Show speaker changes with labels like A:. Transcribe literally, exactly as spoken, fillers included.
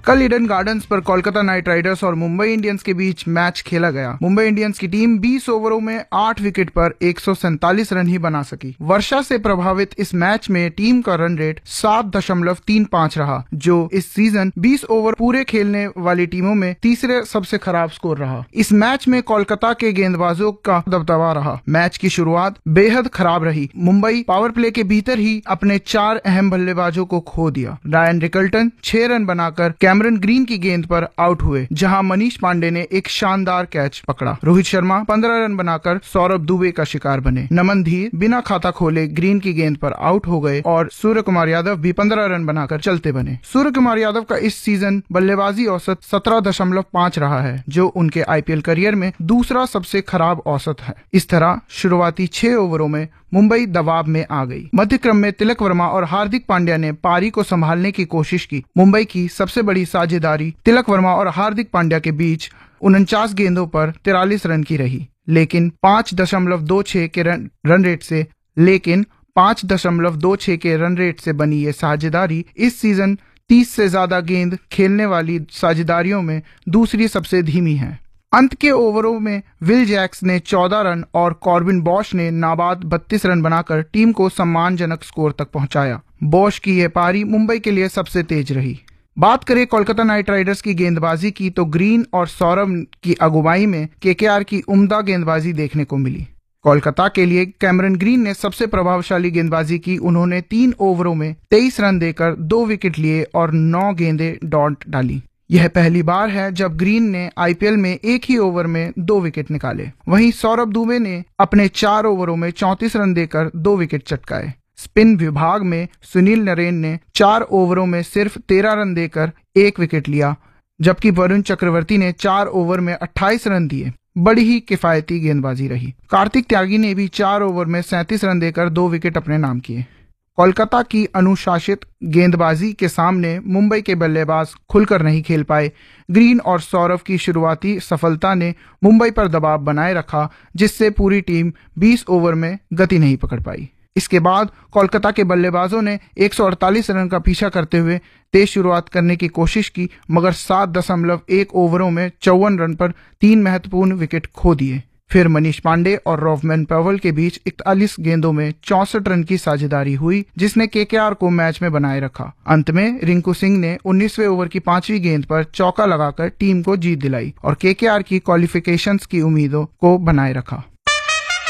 A: कल Eden gardens पर Kolkata night Riders और मुंबई इंडियंस के बीच मैच खेला गया। मुंबई इंडियंस की टीम बीस ओवरों में आठ विकेट पर एक सौ सैंतालीस रन ही बना सकी। वर्षा से प्रभावित इस मैच में टीम का रन रेट सात दशमलव तीन पाँच रहा, जो इस सीजन बीस ओवर पूरे खेलने वाली टीमों में तीसरे सबसे खराब स्कोर रहा। इस मैच में कोलकाता के गेंदबाजों का दबदबा रहा। मैच की शुरुआत बेहद खराब रही। मुंबई पावर प्ले के भीतर ही अपने चार अहम बल्लेबाजों को खो दिया। रायन रिकल्टन छह रन बनाकर कैमरन ग्रीन की गेंद पर आउट हुए, जहां मनीष पांडे ने एक शानदार कैच पकड़ा। रोहित शर्मा पंद्रह रन बनाकर सौरभ दुबे का शिकार बने। नमन धीर बिना खाता खोले ग्रीन की गेंद पर आउट हो गए और सूर्य कुमार यादव भी पंद्रह रन बनाकर चलते बने। सूर्य कुमार यादव का इस सीजन बल्लेबाजी औसत सत्रह दशमलव पाँच रहा है, जो उनके आईपीएल करियर में दूसरा सबसे खराब औसत है। इस तरह शुरुआती छह ओवरों में मुंबई दबाव में आ गई। मध्य क्रम में तिलक वर्मा और हार्दिक पांड्या ने पारी को संभालने की कोशिश की। मुंबई की सबसे बड़ी साझेदारी तिलक वर्मा और हार्दिक पांड्या के बीच उनचास गेंदों पर तिरालीस रन की रही, लेकिन पांच दशमलव दो छह के रन, रन रेट से लेकिन पांच दशमलव दो छह के रन रेट से बनी ये साझेदारी इस सीजन तीस से ज्यादा गेंद खेलने वाली साझेदारियों में दूसरी सबसे धीमी है। अंत के ओवरों में विल जैक्स ने चौदह रन और कॉर्बिन बॉश ने नाबाद बत्तीस रन बनाकर टीम को सम्मानजनक स्कोर तक पहुंचाया। बॉश की यह पारी मुंबई के लिए सबसे तेज रही। बात करें कोलकाता नाइट राइडर्स की गेंदबाजी की, तो ग्रीन और सौरभ की अगुवाई में केकेआर की उम्दा गेंदबाजी देखने को मिली। कोलकाता के लिए कैमरन ग्रीन ने सबसे प्रभावशाली गेंदबाजी की। उन्होंने तीन ओवरों में तेईस रन देकर दो विकेट लिए और नौ गेंदें डॉट डाली। यह पहली बार है जब ग्रीन ने आईपीएल में एक ही ओवर में दो विकेट निकाले। वहीं सौरभ दुबे ने अपने चार ओवरों में चौंतीस रन देकर दो विकेट चटकाए। स्पिन विभाग में सुनील नरेन ने चार ओवरों में सिर्फ तेरह रन देकर एक विकेट लिया, जबकि वरुण चक्रवर्ती ने चार ओवर में अट्ठाईस रन दिए। बड़ी ही किफायती गेंदबाजी रही। कार्तिक त्यागी ने भी चार ओवर में सैंतीस रन देकर दो विकेट अपने नाम किए। कोलकाता की अनुशासित गेंदबाजी के सामने मुंबई के बल्लेबाज खुलकर नहीं खेल पाए। ग्रीन और सौरभ की शुरुआती सफलता ने मुंबई पर दबाव बनाए रखा, जिससे पूरी टीम बीस ओवर में गति नहीं पकड़ पाई। इसके बाद कोलकाता के बल्लेबाजों ने एक सौ अड़तालीस रन का पीछा करते हुए तेज शुरुआत करने की कोशिश की, मगर सात दशमलव एक ओवरों में चौवन रन पर तीन महत्वपूर्ण विकेट खो दिए। फिर मनीष पांडे और रोवमैन पवेल के बीच इकतालीस गेंदों में चौसठ रन की साझेदारी हुई, जिसने केकेआर को मैच में बनाए रखा। अंत में रिंकू सिंह ने उन्नीसवें ओवर की पांचवी गेंद पर चौका लगाकर टीम को जीत दिलाई और केकेआर की क्वालिफिकेशंस की उम्मीदों को बनाए रखा।